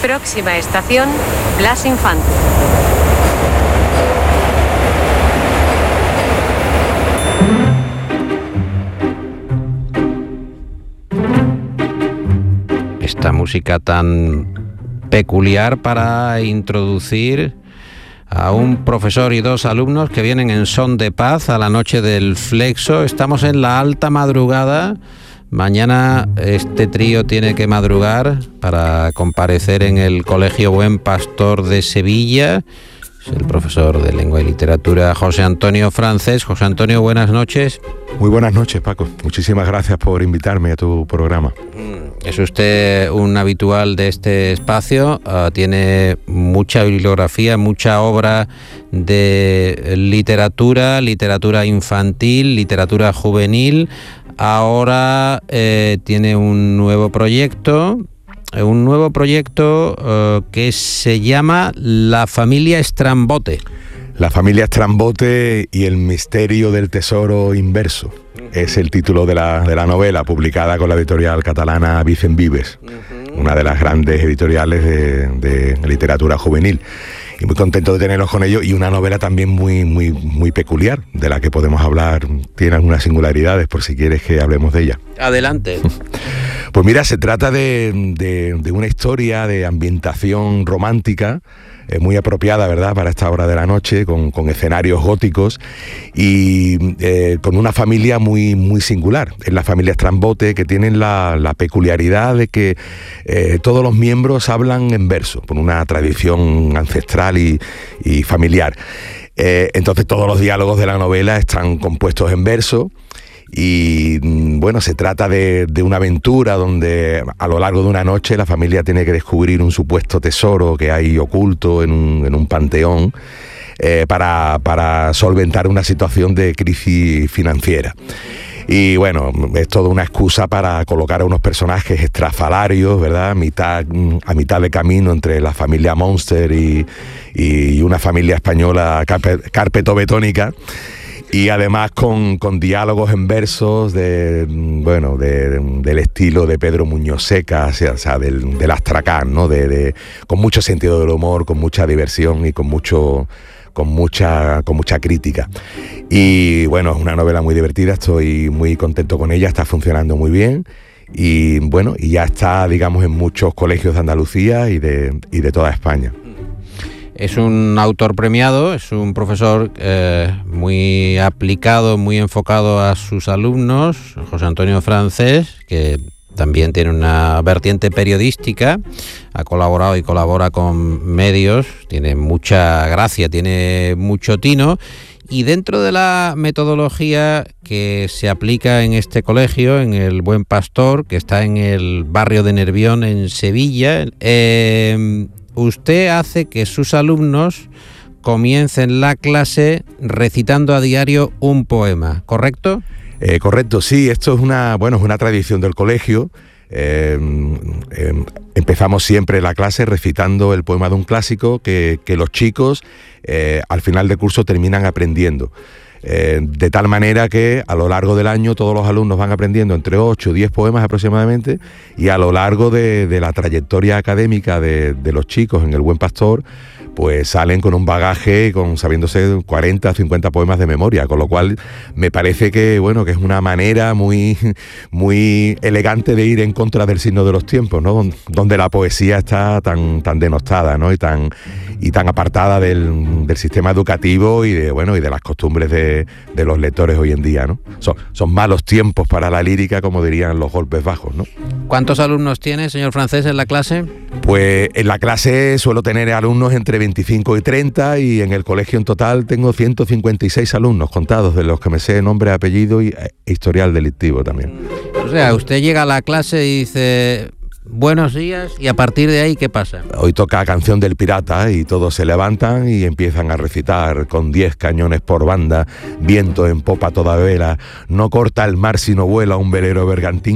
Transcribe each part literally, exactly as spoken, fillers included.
Próxima estación, Blas Infante. Esta música tan peculiar para introducir a un profesor y dos alumnos que vienen en son de paz a la noche del Flexo. Estamos en la alta madrugada. Mañana este trío tiene que madrugar para comparecer en el Colegio Buen Pastor de Sevilla. Es el profesor de Lengua y Literatura José Antonio Francés. José Antonio, buenas noches. Muy buenas noches, Paco. Muchísimas gracias por invitarme a tu programa. Es usted un habitual de este espacio. Uh, tiene mucha bibliografía, mucha obra de literatura, literatura infantil, literatura juvenil. Ahora eh, tiene un nuevo proyecto. Un nuevo proyecto uh, que se llama La familia Estrambote. La familia Estrambote y el misterio del tesoro inverso. Es el título de la, de la novela, publicada con la editorial catalana Vicent Vives, uh-huh. una de las grandes editoriales de, de literatura juvenil. Y muy contento de tenerlos con ellos, y una novela también muy, muy, muy peculiar, de la que podemos hablar. Tiene algunas singularidades, por si quieres que hablemos de ella. Adelante. Pues mira, se trata de, de, de una historia de ambientación romántica, eh, muy apropiada, ¿verdad?, para esta hora de la noche, con, con escenarios góticos y eh, con una familia muy, muy singular. Es la familia Estrambote, que tienen la, la peculiaridad de que eh, todos los miembros hablan en verso, por una tradición ancestral y, y familiar. Eh, entonces todos los diálogos de la novela están compuestos en verso. Y bueno, se trata de, de una aventura donde a lo largo de una noche la familia tiene que descubrir un supuesto tesoro que hay oculto en un, en un panteón eh, para, para solventar una situación de crisis financiera. Y bueno, es toda una excusa para colocar a unos personajes estrafalarios, ¿verdad? A mitad, a mitad de camino entre la familia Monster y, y una familia española carpet, carpetobetónica. Y además con, con diálogos en versos de, bueno, de, del estilo de Pedro Muñoz Seca, o sea, o sea del, del astracán, ¿no? De, de, con mucho sentido del humor, con mucha diversión y con mucho, con mucha, con mucha crítica. Y bueno, es una novela muy divertida, estoy muy contento con ella, está funcionando muy bien. Y bueno, y ya está, digamos, en muchos colegios de Andalucía y de, y de toda España. Es un autor premiado, es un profesor eh, muy aplicado, muy enfocado a sus alumnos, José Antonio Francés, que también tiene una vertiente periodística, ha colaborado y colabora con medios, tiene mucha gracia, tiene mucho tino. Y dentro de la metodología que se aplica en este colegio, en el Buen Pastor, que está en el barrio de Nervión, en Sevilla, eh, usted hace que sus alumnos comiencen la clase recitando a diario un poema, ¿correcto? Eh, correcto, sí, esto es una, bueno, es una tradición del colegio. Eh, eh, empezamos siempre la clase recitando el poema de un clásico que, que los chicos eh, al final del curso terminan aprendiendo. Eh, de tal manera que a lo largo del año todos los alumnos van aprendiendo entre ocho o diez poemas aproximadamente, y a lo largo de, de la trayectoria académica de, de los chicos en el Buen Pastor, pues salen con un bagaje, con sabiéndose cuarenta, cincuenta poemas de memoria, con lo cual me parece que, bueno, que es una manera muy, muy elegante de ir en contra del signo de los tiempos, ¿no? Donde la poesía está tan, tan denostada, ¿no? Y tan, y tan apartada del, del sistema educativo y de, bueno, y de las costumbres de, de los lectores hoy en día, ¿no? Son, son malos tiempos para la lírica, como dirían los golpes bajos, ¿no? ¿Cuántos alumnos tiene, señor Francés, en la clase? Pues en la clase suelo tener alumnos entre veinticinco y treinta, y en el colegio en total tengo ciento cincuenta y seis alumnos contados, de los que me sé nombre, apellido y historial delictivo también. O sea, usted llega a la clase y dice buenos días, y a partir de ahí, ¿qué pasa? Hoy toca Canción del Pirata y todos se levantan y empiezan a recitar con diez cañones por banda, viento en popa toda vela, no corta el mar sino vuela un velero bergantín.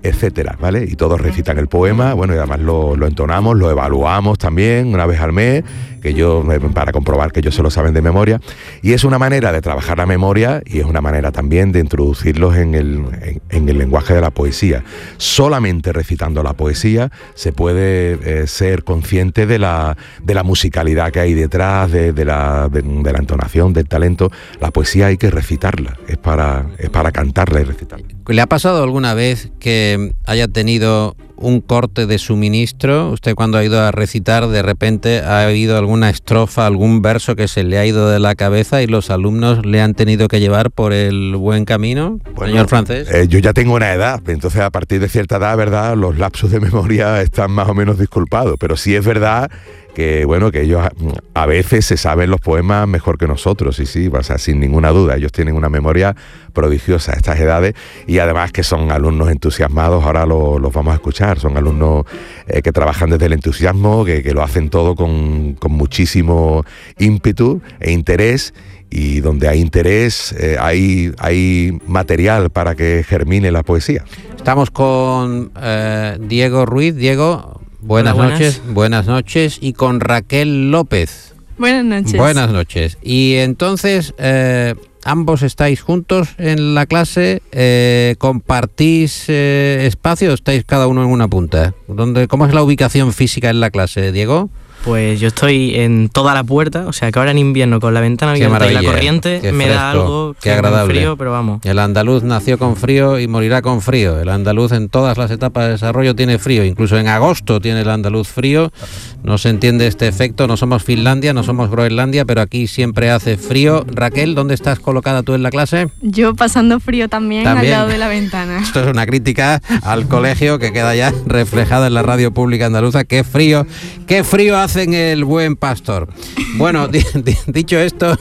etcétera, ¿vale? Y todos recitan el poema, bueno, y además lo, lo entonamos, lo evaluamos también una vez al mes, que yo, para comprobar que ellos se lo saben de memoria, y es una manera de trabajar la memoria y es una manera también de introducirlos en el, en, en el lenguaje de la poesía. Solamente recitando la poesía se puede eh, ser consciente de la, de la musicalidad que hay detrás, de, de, la, de, de la entonación, del talento. La poesía hay que recitarla, es para, es para cantarla y recitarla. ¿Le ha pasado alguna vez que haya tenido un corte de suministro? Usted, cuando ha ido a recitar, de repente ha habido alguna estrofa, algún verso que se le ha ido de la cabeza y los alumnos le han tenido que llevar por el buen camino, bueno, señor Francés? Eh, yo ya tengo una edad, entonces a partir de cierta edad, ¿verdad?, los lapsus de memoria están más o menos disculpados, pero sí es verdad que, bueno, que ellos a veces se saben los poemas mejor que nosotros, sí, sí, o sea, sin ninguna duda. Ellos tienen una memoria prodigiosa a estas edades y además que son alumnos entusiasmados, ahora lo, los vamos a escuchar, son alumnos eh, que trabajan desde el entusiasmo, que, que lo hacen todo con, con muchísimo ímpetu e interés, y donde hay interés eh, hay, hay material para que germine la poesía. Estamos con eh, Diego Ruiz. Diego, buenas, Hola, noches, buenas. buenas noches, y con Raquel López. Buenas noches. Buenas noches. Y entonces, eh, ambos estáis juntos en la clase, eh, compartís eh, espacio, estáis cada uno en una punta. ¿Dónde, ¿Cómo es la ubicación física en la clase, Diego? Pues yo estoy en toda la puerta, o sea que ahora en invierno con la ventana Qué abierta y la maravilla, corriente qué me da fresco, algo qué que agradable. frío, pero vamos. El andaluz nació con frío y morirá con frío. El andaluz en todas las etapas de desarrollo tiene frío, incluso en agosto tiene el andaluz frío. No se entiende este efecto, no somos Finlandia, no somos Groenlandia, pero aquí siempre hace frío. Raquel, ¿dónde estás colocada tú en la clase? Yo pasando frío también, ¿También? al lado de la ventana. Esto es una crítica al colegio que queda ya reflejada en la radio pública andaluza. ¡Qué frío! ¡Qué frío hace en el buen pastor! Bueno, di, di, dicho esto,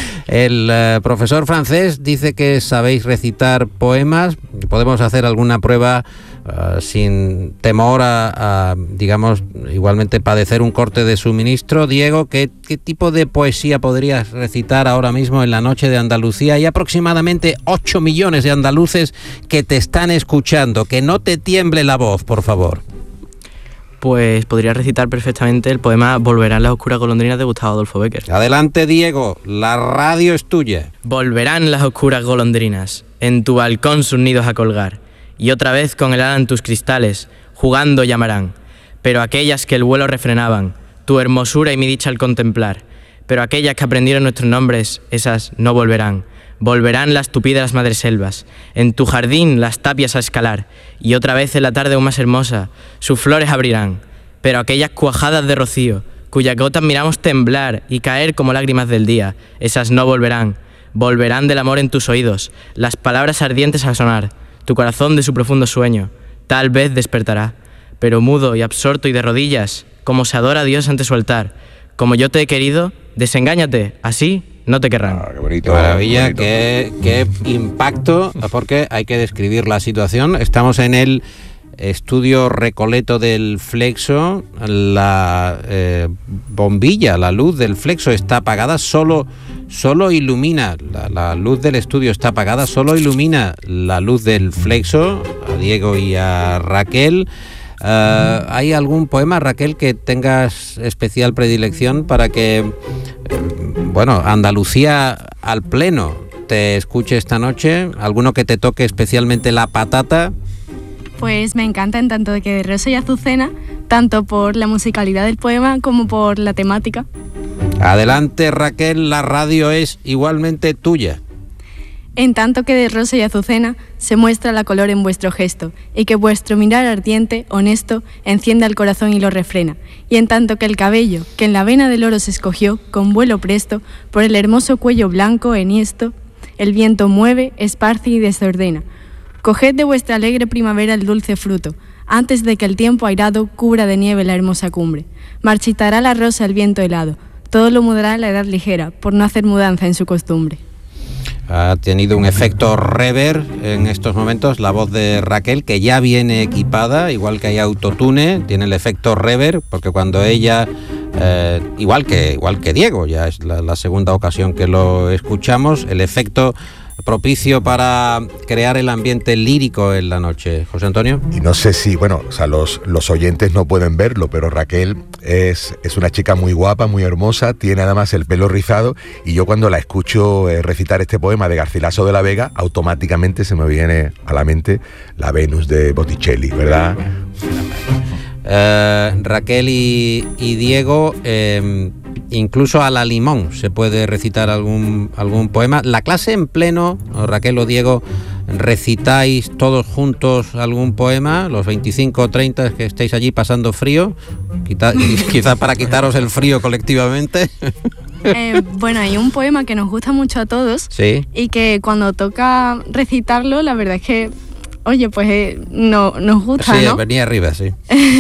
el uh, profesor Francés dice que sabéis recitar poemas. Podemos hacer alguna prueba uh, sin temor a, a, digamos, igualmente padecer un corte de suministro. Diego, ¿qué, ¿qué tipo de poesía podrías recitar ahora mismo en la noche de Andalucía? Hay aproximadamente ocho millones de andaluces que te están escuchando. Que no te tiemble la voz, por favor. Pues podría recitar perfectamente el poema Volverán las oscuras golondrinas de Gustavo Adolfo Bécquer. Adelante, Diego, la radio es tuya. Volverán las oscuras golondrinas, en tu balcón sus nidos a colgar, y otra vez con el ala en tus cristales, jugando llamarán. Pero aquellas que el vuelo refrenaban, tu hermosura y mi dicha al contemplar, pero aquellas que aprendieron nuestros nombres, esas no volverán. Volverán las tupidas madreselvas, en tu jardín las tapias a escalar, y otra vez en la tarde aún más hermosa, sus flores abrirán. Pero aquellas cuajadas de rocío, cuyas gotas miramos temblar y caer como lágrimas del día, esas no volverán. Volverán del amor en tus oídos, las palabras ardientes a sonar, tu corazón de su profundo sueño, tal vez despertará. Pero mudo y absorto y de rodillas, como se adora a Dios ante su altar, como yo te he querido, desengáñate, así no te querrán. Ah, qué bonito, Qué maravilla, bonito. qué, qué impacto, porque hay que describir la situación. Estamos en el estudio Recoleto del Flexo. La eh, bombilla, la luz del Flexo está apagada, solo, solo ilumina, la, la luz del estudio está apagada, solo ilumina la luz del Flexo, a Diego y a Raquel. Uh, ¿Hay algún poema, Raquel, que tengas especial predilección para que, eh, bueno, Andalucía al pleno te escuche esta noche? ¿Alguno que te toque especialmente la patata? Pues me encanta en tanto de que de Rosa y Azucena, tanto por la musicalidad del poema como por la temática. Adelante, Raquel, la radio es igualmente tuya. En tanto que de Rosa y Azucena se muestra la color en vuestro gesto, y que vuestro mirar ardiente, honesto, enciende al corazón y lo refrena. Y en tanto que el cabello, que en la vena del oro se escogió, con vuelo presto, por el hermoso cuello blanco enhiesto, el viento mueve, esparce y desordena. Coged de vuestra alegre primavera el dulce fruto, antes de que el tiempo airado cubra de nieve la hermosa cumbre. Marchitará la rosa el viento helado, todo lo mudará la edad ligera, por no hacer mudanza en su costumbre. Ha tenido un efecto reverb en estos momentos la voz de Raquel, que ya viene equipada, igual que hay autotune, tiene el efecto reverb, porque cuando ella, eh, igual que igual que Diego, ya es la, la segunda ocasión que lo escuchamos, el efecto propicio para crear el ambiente lírico en la noche, José Antonio. Y no sé si, bueno, o sea, los, los oyentes no pueden verlo, pero Raquel es, es una chica muy guapa, muy hermosa, tiene además el pelo rizado, y yo cuando la escucho eh, recitar este poema de Garcilaso de la Vega, automáticamente se me viene a la mente la Venus de Botticelli, ¿verdad? Uh, Raquel y, y Diego, eh, incluso a la limón se puede recitar algún, algún poema. La clase en pleno, Raquel o Diego, recitáis todos juntos algún poema, los veinticinco o treinta que estéis allí pasando frío, quizás quizá para quitaros el frío colectivamente. Eh, bueno, hay un poema que nos gusta mucho a todos, ¿sí? Y que cuando toca recitarlo, la verdad es que, oye, pues eh, no, nos gusta, sí, ¿no? venía arriba, sí.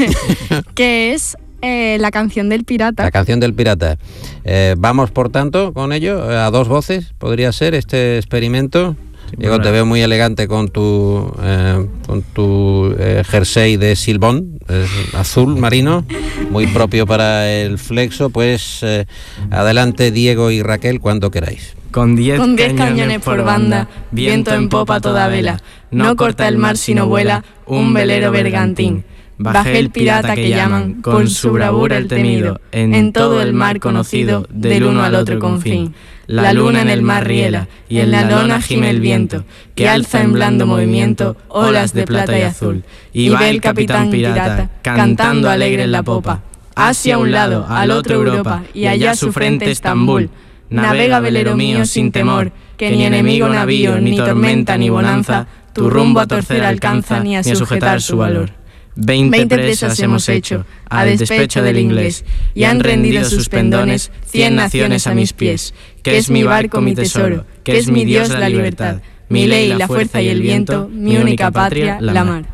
Que es eh, la canción del pirata. La canción del pirata. Eh, vamos, por tanto, con ello, a dos voces, podría ser este experimento. Sí, Diego, bueno, te veo muy elegante con tu eh, con tu eh, jersey de Silbón, eh, azul marino, muy propio para el Flexo. Pues eh, adelante, Diego y Raquel, cuando queráis. Con diez cañones, cañones por banda, viento en popa toda vela, no corta el mar sino vuela un velero bergantín. Baje el pirata que llaman, con su bravura el temido, en todo el mar conocido, del uno al otro confín. La luna en el mar riela, y en la lona gime el viento, que alza en blando movimiento olas de plata y azul. Y va el capitán pirata, cantando alegre en la popa, hacia un lado, al otro Europa, y allá su frente Estambul. Navega, velero mío, sin temor, que ni enemigo navío, ni tormenta, ni bonanza, tu rumbo a torcer alcanza, ni a sujetar su valor. Veinte presas hemos hecho, a despecho del inglés, y han rendido sus pendones cien naciones a mis pies, que es mi barco mi tesoro, que es mi Dios la libertad, mi ley la fuerza y el viento, mi única patria la mar.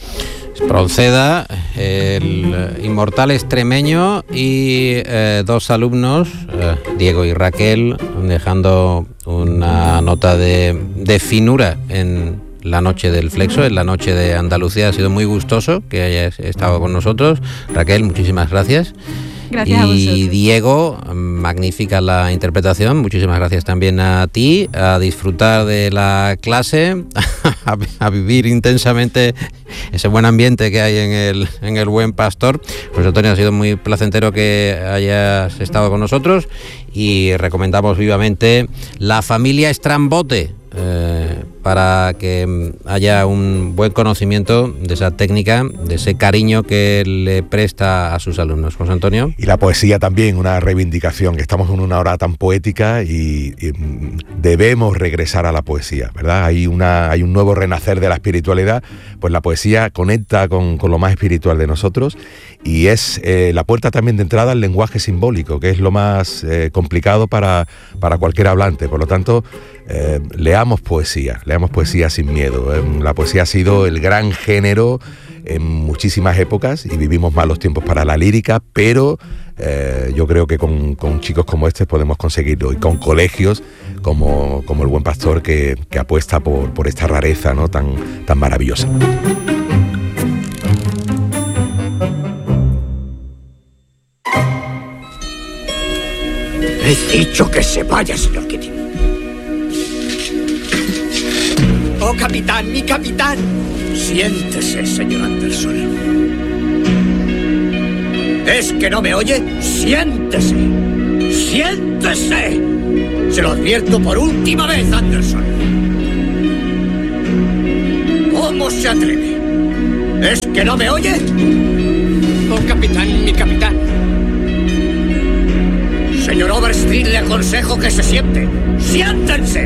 Proceda, el inmortal extremeño y eh, dos alumnos, eh, Diego y Raquel, dejando una nota de, de finura en la noche del Flexo, en la noche de Andalucía. Ha sido muy gustoso que hayas estado con nosotros. Raquel, muchísimas gracias. Gracias y a vosotros. Diego, magnífica la interpretación, muchísimas gracias también a ti, a disfrutar de la clase, a, a vivir intensamente ese buen ambiente que hay en el, en el Buen Pastor. Pues Antonio, ha sido muy placentero que hayas estado con nosotros y recomendamos vivamente La Familia Estrambote, Eh, para que haya un buen conocimiento de esa técnica, de ese cariño que le presta a sus alumnos. José Antonio. Y la poesía también, una reivindicación, que estamos en una hora tan poética y, y debemos regresar a la poesía, ¿verdad? Hay, una, hay un nuevo renacer de la espiritualidad, pues la poesía conecta con, con lo más espiritual de nosotros y es eh, la puerta también de entrada al lenguaje simbólico, que es lo más eh, complicado para, para cualquier hablante. Por lo tanto, eh, leamos poesía, leamos poesía sin miedo. Eh, la poesía ha sido el gran género en muchísimas épocas y vivimos malos tiempos para la lírica, pero eh, yo creo que con, con chicos como este podemos conseguirlo, y con colegios como, como el Buen Pastor, que, que apuesta por, por esta rareza, ¿no?, tan, tan maravillosa. He dicho que se vaya, señor Kitty. ¡Oh, capitán, mi capitán! Siéntese, señor Anderson. ¿Es que no me oye? ¡Siéntese! ¡Siéntese! Se lo advierto por última vez, Anderson. ¿Cómo se atreve? ¿Es que no me oye? ¡Oh, capitán, mi capitán! Señor Overstreet, le aconsejo que se siente. ¡Siéntense!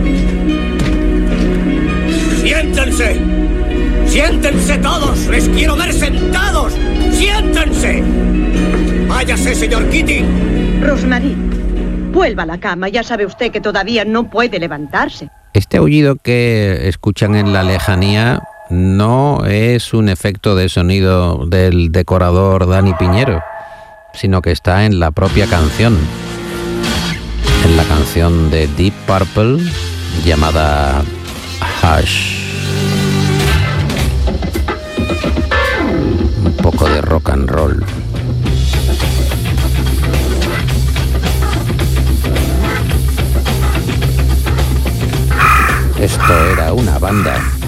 ¡Siéntense! ¡Siéntense todos! ¡Les quiero ver sentados! ¡Siéntense! ¡Váyase, señor Kitty! Rosemary, vuelva a la cama. Ya sabe usted que todavía no puede levantarse. Este aullido que escuchan en la lejanía no es un efecto de sonido del decorador Dani Piñero, sino que está en la propia canción, en la canción de Deep Purple llamada Hush. Un poco de rock and roll. Esto era una banda.